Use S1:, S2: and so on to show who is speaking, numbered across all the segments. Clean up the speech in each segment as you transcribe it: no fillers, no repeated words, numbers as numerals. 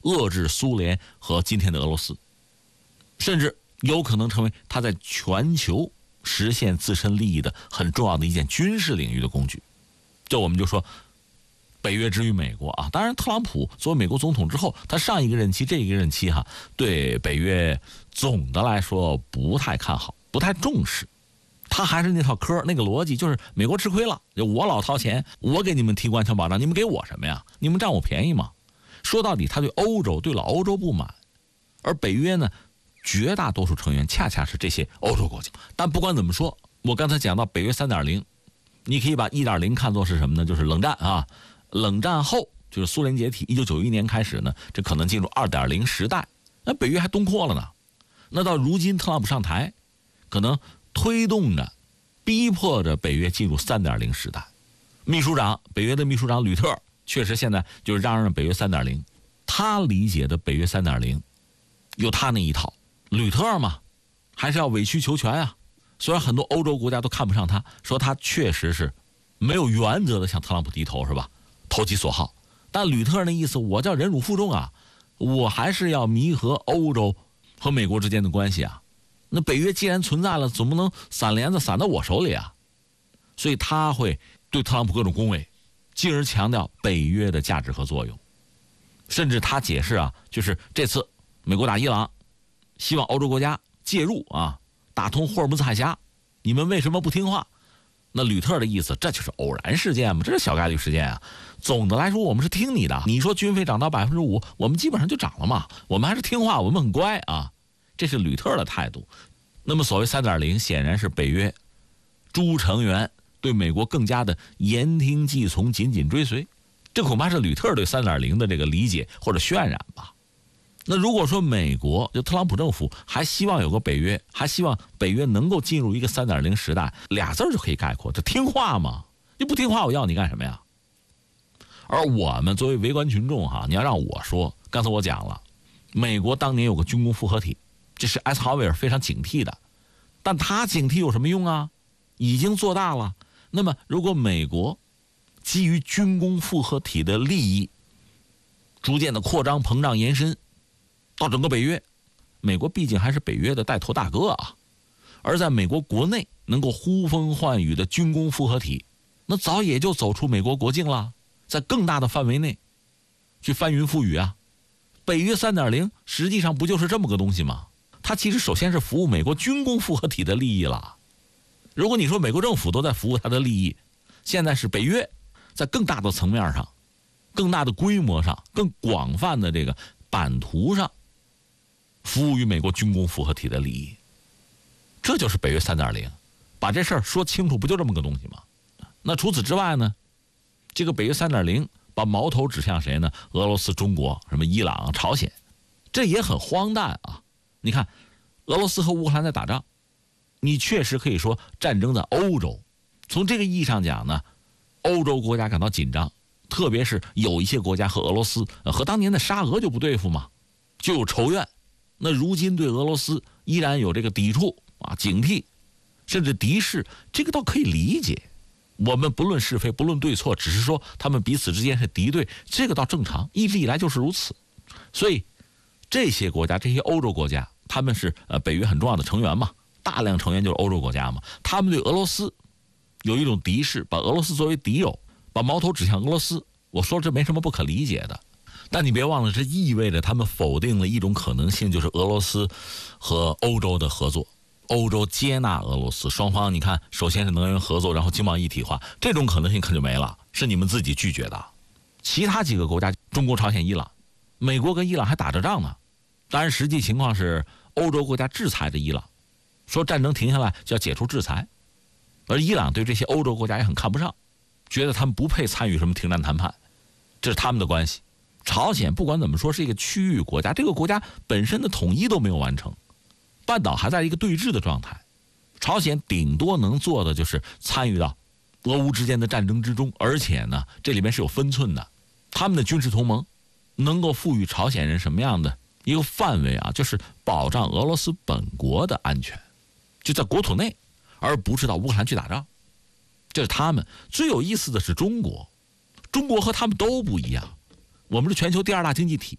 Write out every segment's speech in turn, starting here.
S1: 遏制苏联和今天的俄罗斯，甚至有可能成为他在全球实现自身利益的很重要的一件军事领域的工具。这我们就说北约之于美国啊。当然特朗普作为美国总统之后，他上一个任期这一个任期对北约总的来说不太看好，不太重视。他还是那套嗑，那个逻辑就是美国吃亏了，就我老掏钱，我给你们提供安全保障，你们给我什么呀？你们占我便宜吗？说到底他对欧洲对老欧洲不满，而北约呢绝大多数成员恰恰是这些欧洲国家。但不管怎么说，我刚才讲到北约 3.0， 你可以把 1.0 看作是什么呢？就是冷战啊。冷战后就是苏联解体，1991年开始呢，这可能进入 2.0 时代，那北约还东扩了呢。那到如今特朗普上台，可能推动着逼迫着北约进入 3.0 时代。北约的秘书长吕特确实现在就是嚷嚷北约 3.0， 他理解的北约 3.0 有他那一套。吕特嘛还是要委曲求全啊。虽然很多欧洲国家都看不上他，说他确实是没有原则的向特朗普低头，是吧？投其所好。但吕特那意思，我叫忍辱负重啊，我还是要弥合欧洲和美国之间的关系啊。那北约既然存在了，总不能散帘子散到我手里啊。所以他会对特朗普各种恭维，进而强调北约的价值和作用。甚至他解释就是这次美国打伊朗，希望欧洲国家介入打通霍尔木兹海峡，你们为什么不听话？那吕特的意思，这就是偶然事件嘛，这是小概率事件啊。总的来说，我们是听你的。你说军费涨到 5%， 我们基本上就涨了嘛，我们还是听话，我们很乖啊。这是吕特的态度。那么所谓 3.0 显然是北约诸成员对美国更加的言听计从，紧紧追随。这恐怕是吕特对 3.0 的这个理解或者渲染吧。那如果说美国就特朗普政府还希望有个北约，还希望北约能够进入一个 3.0 时代，俩字就可以概括，这听话嘛。你不听话我要你干什么呀？而我们作为围观群众你要让我说，刚才我讲了，美国当年有个军工复合体，这是艾森豪威尔非常警惕的，但他警惕有什么用啊？已经做大了。那么如果美国基于军工复合体的利益逐渐的扩张膨胀延伸到整个北约，美国毕竟还是北约的带头大哥啊。而在美国国内能够呼风唤雨的军工复合体，那早也就走出美国国境了，在更大的范围内去翻云覆雨啊。北约 3.0 实际上不就是这么个东西吗？它其实首先是服务美国军工复合体的利益了。如果你说美国政府都在服务它的利益，现在是北约在更大的层面上、更大的规模上、更广泛的这个版图上服务于美国军工复合体的利益，这就是北约 3.0。 把这事儿说清楚，不就这么个东西吗？那除此之外呢，这个北约 3.0 把矛头指向谁呢？俄罗斯、中国、什么伊朗、朝鲜，这也很荒诞啊。你看俄罗斯和乌克兰在打仗，你确实可以说战争在欧洲。从这个意义上讲呢，欧洲国家感到紧张，特别是有一些国家和俄罗斯和当年的沙俄就不对付嘛，就有仇怨。那如今对俄罗斯依然有这个抵触警惕，甚至敌视，这个倒可以理解。我们不论是非，不论对错，只是说他们彼此之间是敌对，这个倒正常，一直以来就是如此。所以这些国家，这些欧洲国家，他们是北约很重要的成员嘛，大量成员就是欧洲国家嘛，他们对俄罗斯有一种敌视，把俄罗斯作为敌友，把矛头指向俄罗斯。我说这没什么不可理解的，但你别忘了，这意味着他们否定了一种可能性，就是俄罗斯和欧洲的合作，欧洲接纳俄罗斯，双方你看首先是能源合作，然后经贸一体化，这种可能性可就没了，是你们自己拒绝的。其他几个国家，中国、朝鲜、伊朗，美国跟伊朗还打着仗呢。当然实际情况是欧洲国家制裁着伊朗，说战争停下来就要解除制裁，而伊朗对这些欧洲国家也很看不上，觉得他们不配参与什么停战谈判，这是他们的关系。朝鲜不管怎么说是一个区域国家，这个国家本身的统一都没有完成，半岛还在一个对峙的状态，朝鲜顶多能做的就是参与到俄乌之间的战争之中，而且呢这里面是有分寸的。他们的军事同盟能够赋予朝鲜人什么样的一个范围就是保障俄罗斯本国的安全，就在国土内，而不是到乌克兰去打仗。这是他们。最有意思的是中国和他们都不一样，我们是全球第2大经济体，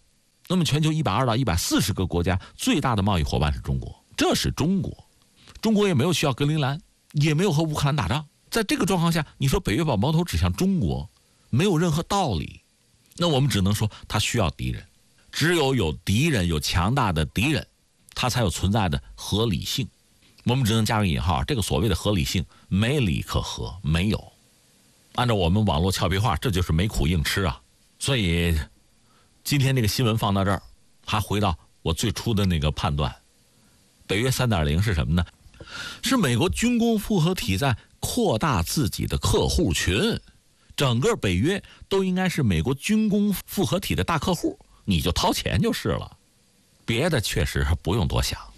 S1: 那么全球120到140个国家最大的贸易伙伴是中国，这是中国。中国也没有需要格陵兰，也没有和乌克兰打仗。在这个状况下，你说北约把矛头指向中国，没有任何道理。那我们只能说他需要敌人，只有有敌人，有强大的敌人，他才有存在的合理性。我们只能加个引号，这个所谓的合理性没理可合，没有。按照我们网络俏皮话，这就是没苦硬吃啊。所以今天这个新闻放到这儿，还回到我最初的那个判断，北约 3.0 是什么呢？是美国军工复合体在扩大自己的客户群，整个北约都应该是美国军工复合体的大客户，你就掏钱就是了，别的确实不用多想。